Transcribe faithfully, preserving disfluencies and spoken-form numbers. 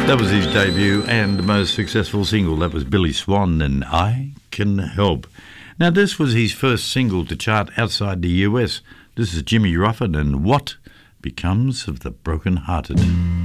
That was his debut and most successful single. That was Billy Swan and I Can Help. Now, this was his first single to chart outside the U S. This is Jimmy Ruffin and What Becomes of the Broken Hearted.